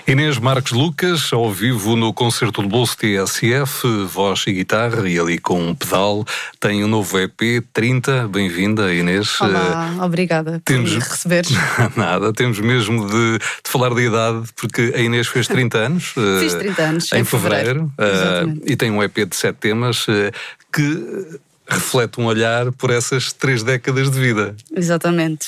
Inês Marques Lucas, ao vivo no concerto de bolso TSF, voz e guitarra, e ali com um pedal. Tem um novo EP, 30. Bem-vinda, Inês. Olá, obrigada por me receberes. Nada, temos mesmo de falar da idade, porque a Inês fez 30 anos. Fiz 30 anos, em fevereiro. E tem um EP de 7 temas que reflete um olhar por essas 3 décadas de vida. Exatamente.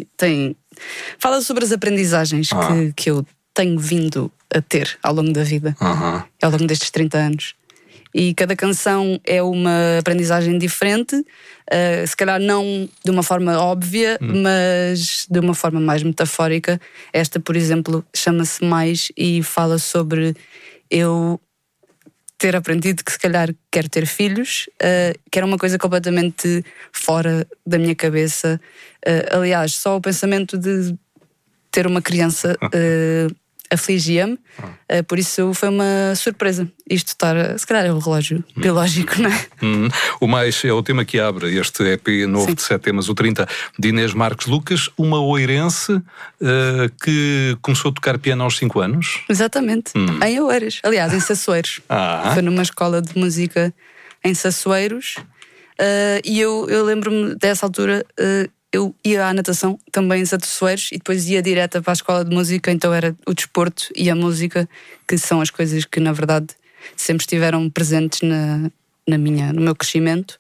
Fala sobre as aprendizagens que eu tenho vindo a ter ao longo da vida, ao longo destes 30 anos. E cada canção é uma aprendizagem diferente, se calhar não de uma forma óbvia, mas de uma forma mais metafórica. Esta, por exemplo, chama-se Mais e fala sobre eu ter aprendido que se calhar quero ter filhos, que era uma coisa completamente fora da minha cabeça. Aliás, só o pensamento de ter uma criança afligia-me, por isso foi uma surpresa isto estar, se calhar é o relógio biológico, não é? O Mais é o tema que abre este EP novo de 7 temas, o 30, de Inês Marques Lucas, uma oeirense que começou a tocar piano aos 5 anos. Exatamente, em Oeiras, aliás, em Sassueiros. Foi numa escola de música em Sassueiros, e eu lembro-me dessa altura. Eu ia à natação também em Sassueiros e depois ia direta para a escola de música, então era o desporto e a música, que são as coisas que na verdade sempre estiveram presentes no meu crescimento.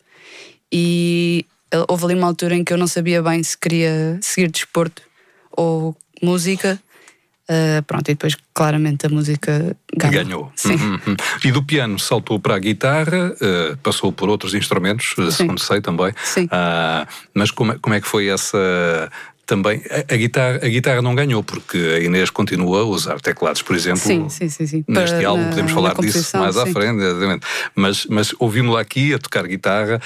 E houve ali uma altura em que eu não sabia bem se queria seguir desporto ou música. Pronto, e depois claramente a música ganhou. Sim. E do piano saltou para a guitarra, passou por outros instrumentos, segundo sei também. Sim. Mas como é que foi essa... Também, a guitarra não ganhou, porque a Inês continua a usar teclados, por exemplo. Sim. Neste álbum podemos falar disso mais à frente, exatamente. Mas ouvimos-la aqui a tocar guitarra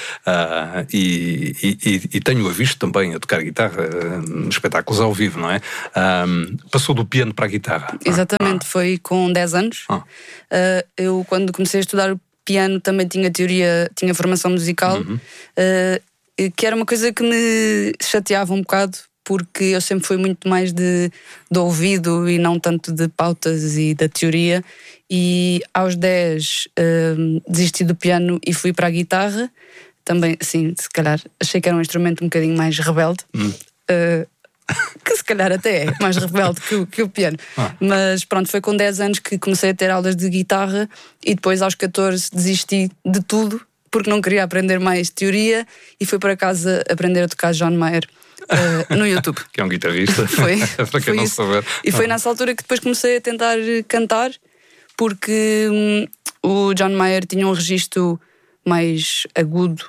e tenho-a visto também a tocar guitarra nos espetáculos ao vivo, não é? Passou do piano para a guitarra. Exatamente, foi com 10 anos. Eu, quando comecei a estudar piano, também tinha formação musical, que era uma coisa que me chateava um bocado, porque eu sempre fui muito mais de ouvido e não tanto de pautas e da teoria. E aos 10 desisti do piano e fui para a guitarra. Também, assim, se calhar achei que era um instrumento um bocadinho mais rebelde. Que se calhar até é mais rebelde que o piano. Mas pronto, foi com 10 anos que comecei a ter aulas de guitarra e depois aos 14 desisti de tudo porque não queria aprender mais teoria e fui para casa aprender a tocar John Mayer. No YouTube. Que é um guitarrista. Para quem não souber. E foi nessa altura que depois comecei a tentar cantar, porque o John Mayer tinha um registro mais agudo,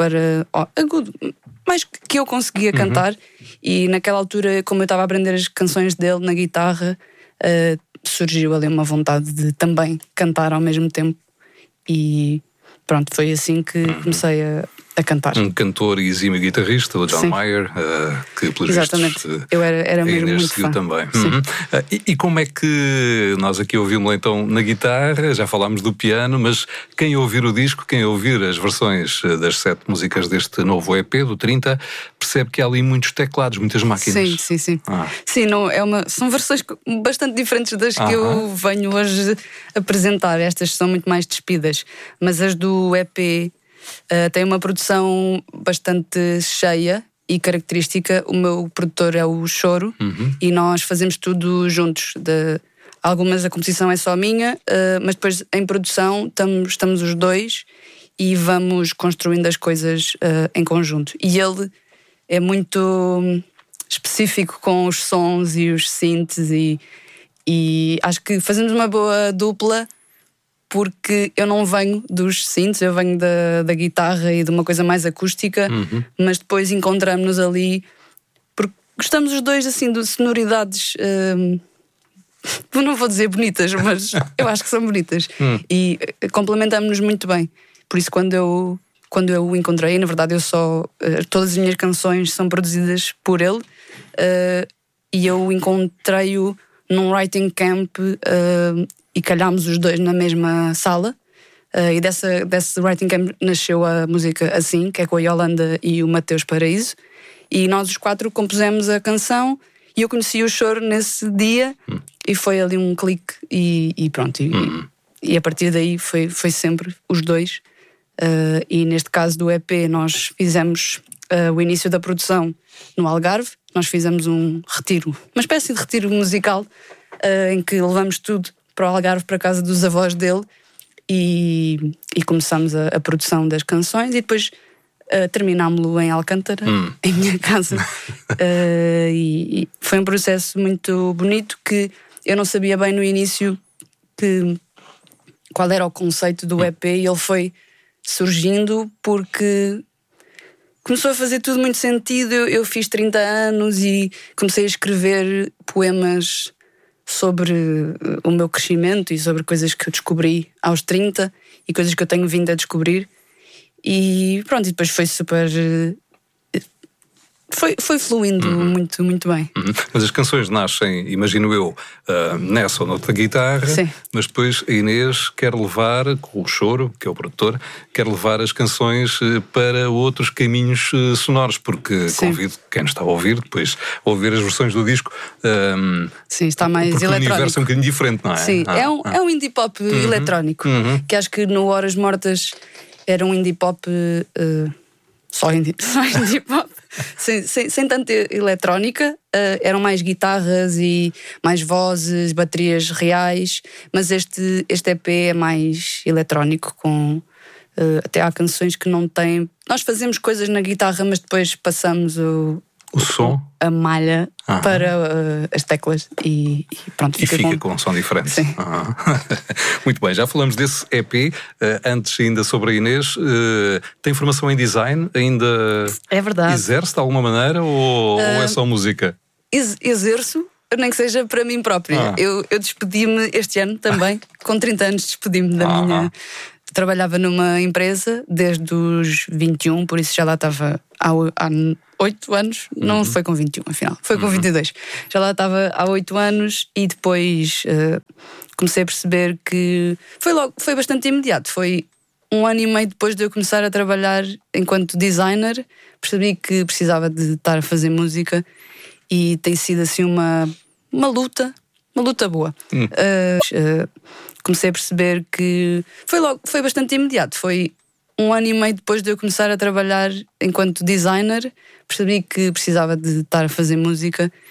mais que eu conseguia cantar, e naquela altura, como eu estava a aprender as canções dele na guitarra, surgiu ali uma vontade de também cantar ao mesmo tempo, e pronto, foi assim que comecei a cantar. Um cantor e exímio guitarrista, o John Mayer, que pelos Exatamente. vistos eu era mesmo Inês muito seguiu fã. também. E como é que nós aqui ouvimos então na guitarra, já falámos do piano, mas quem ouvir o disco, quem ouvir as versões das 7 músicas deste novo EP, do 30, percebe que há ali muitos teclados, muitas máquinas. Sim. Sim, são versões bastante diferentes das que eu venho hoje apresentar. Estas são muito mais despidas, mas as do EP tem uma produção bastante cheia e característica. O meu produtor é o Choro e nós fazemos tudo juntos. Algumas a composição é só minha, mas depois em produção estamos os dois e vamos construindo as coisas em conjunto. E ele é muito específico com os sons e os synths e acho que fazemos uma boa dupla, porque eu não venho dos synths, eu venho da guitarra e de uma coisa mais acústica, mas depois encontramos-nos ali, porque gostamos os dois assim de sonoridades, não vou dizer bonitas, mas eu acho que são bonitas, e complementamos-nos muito bem. Por isso quando eu o encontrei, na verdade todas as minhas canções são produzidas por ele, e eu encontrei-o num writing camp, e calhámos os dois na mesma sala, e desse writing camp nasceu a música Assim, que é com a Yolanda e o Mateus Paraíso, e nós os 4 compusemos a canção, e eu conheci o Choro nesse dia, e foi ali um clique e pronto. E a partir daí foi sempre os dois. E neste caso do EP nós fizemos o início da produção no Algarve. Nós fizemos um retiro, uma espécie de retiro musical, em que levamos tudo para o Algarve, para a casa dos avós dele, e começamos a produção das canções e depois terminámo-lo em Alcântara, em minha casa. E foi um processo muito bonito, que eu não sabia bem no início qual era o conceito do EP, e ele foi surgindo porque começou a fazer tudo muito sentido. Eu fiz 30 anos e comecei a escrever poemas sobre o meu crescimento e sobre coisas que eu descobri aos 30 e coisas que eu tenho vindo a descobrir. E pronto, e depois foi super... Foi fluindo muito, muito bem. Mas as canções nascem, imagino eu, nessa ou noutra guitarra. Sim. Mas depois a Inês quer levar, com o Choro, que é o produtor, quer levar as canções para outros caminhos sonoros, porque Sim. convido quem nos está a ouvir depois a ouvir as versões do disco. Sim, está mais porque eletrónico. O universo é um bocadinho diferente, não é? Sim, é um indie pop eletrónico, que acho que no Horas Mortas era um indie pop... Só indie pop, sem tanta eletrónica, eram mais guitarras e mais vozes, baterias reais, mas este EP é mais eletrónico, com até há canções que não têm... Nós fazemos coisas na guitarra, mas depois passamos o som, a malha para as teclas e pronto. E fica com um som diferente. Sim. Muito bem, já falamos desse EP. Antes ainda sobre a Inês, tem formação em design? Ainda é verdade. Exerce de alguma maneira ou é só música? Exerço, nem que seja para mim própria. Eu despedi-me este ano também, com 30 anos despedi-me da minha... Trabalhava numa empresa desde os 21, por isso já lá estava há 8 anos, não foi com 21 afinal, foi com 22. Já lá estava há 8 anos e depois comecei a perceber que foi bastante imediato. Foi 1 ano e meio depois de eu começar a trabalhar enquanto designer, percebi que precisava de estar a fazer música e tem sido assim uma luta boa. Comecei a perceber que foi bastante imediato. Foi 1 ano e meio depois de eu começar a trabalhar enquanto designer, percebi que precisava de estar a fazer música